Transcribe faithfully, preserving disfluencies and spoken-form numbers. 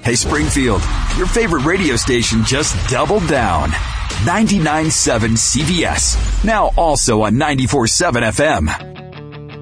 Hey, Springfield, your favorite radio station just doubled down. ninety-nine point seven C B S, now also on ninety-four point seven F M.